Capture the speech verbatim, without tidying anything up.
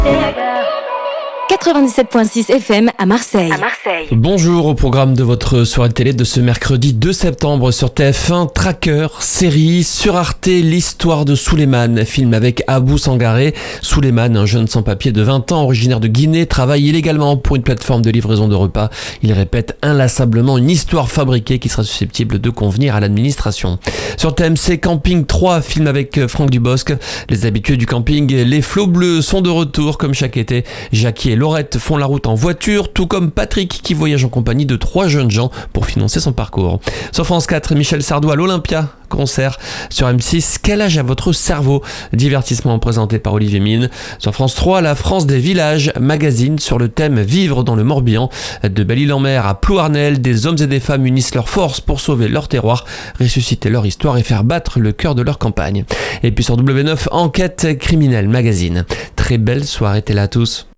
quatre-vingt-dix-sept virgule six F M à Marseille. à Marseille. Bonjour, au programme de votre soirée télé de ce mercredi deux septembre sur T F un, Tracker, série sur Arte, l'histoire de Souleymane, film avec Abou Sangaré. Souleymane, un jeune sans-papier de vingt ans, originaire de Guinée, travaille illégalement pour une plateforme de livraison de repas. Il répète inlassablement une histoire fabriquée qui sera susceptible de convenir à l'administration. Sur T M C, Camping trois, film avec Franck Dubosc. Les habitués du camping, les flots bleus sont de retour comme chaque été. Jackie et Laurette font la route en voiture, tout comme Patrick qui voyage en compagnie de trois jeunes gens pour financer son parcours. Sur France quatre, Michel Sardou à l'Olympia, concert. Sur M six, Quel âge a votre cerveau? Divertissement présenté par Olivier Mine. Sur France trois, La France des villages, magazine sur le thème Vivre dans le Morbihan. De Belle-Île-en-Mer à Plouarnel, des hommes et des femmes unissent leurs forces pour sauver leur terroir, ressusciter leur histoire et faire battre le cœur de leur campagne. Et puis sur W neuf, Enquête criminelle, magazine. Très belle soirée télé à tous.